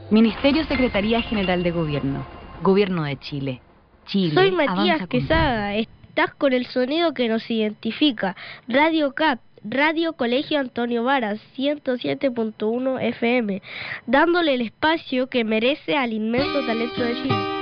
Ministerio Secretaría General de Gobierno. Gobierno de Chile. Chile. Soy Matías avanza con Quesada. Estás con el sonido que nos identifica. Radio CAP, Radio Colegio Antonio Varas, 107.1 FM, dándole el espacio que merece al inmenso talento de Chile.